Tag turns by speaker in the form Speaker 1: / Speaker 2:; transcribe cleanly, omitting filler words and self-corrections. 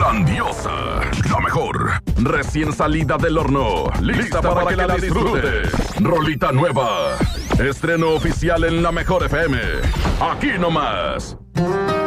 Speaker 1: grandiosa, la mejor, recién salida del horno, lista para que la disfrutes. Rolita nueva, estreno oficial en La Mejor FM. Aquí nomás.